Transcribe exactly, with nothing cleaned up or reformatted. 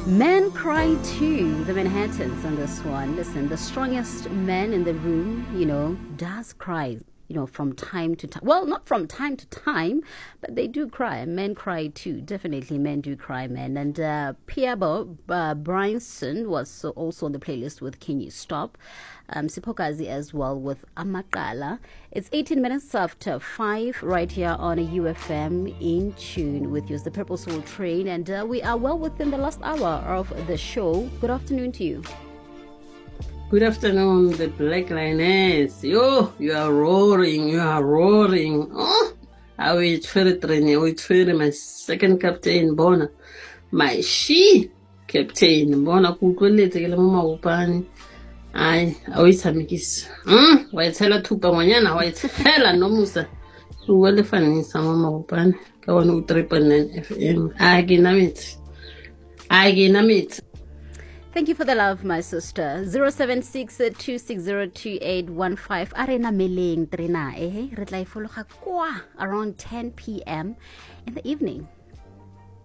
Men cry too, the Manhattans on this one. Listen, the strongest man in the room, you know, does cry, you know, from time to time. Well, not from time to time, but they do cry. Men cry too. Definitely men do cry, men. And uh, Piabo uh, Bryanson was also on the playlist with Can You Stop? Um, Sipokazi as well with Amakala. It's eighteen minutes after five right here on a U F M in tune with you. It's the Purple Soul Train, and uh, we are well within the last hour of the show. Good afternoon to you. Good afternoon, the Black Lioness. Yo, you are roaring, you are roaring. Oh, I wait for the train, I wait for my second captain, Bona. My she captain, Bona Kukulete, Mama Upani. Ay, awisamikisa. Mm, wayithela thupa manyana, wayithela nomusa. Uwele fani sama mawupani. Kawana u triple nine F M. Agi namit. Agi namit. Thank you for the love, my sister. zero seven six two six zero two eight one five. Arena meleng trina eh. Re tla ifologa kwa around ten p m in the evening.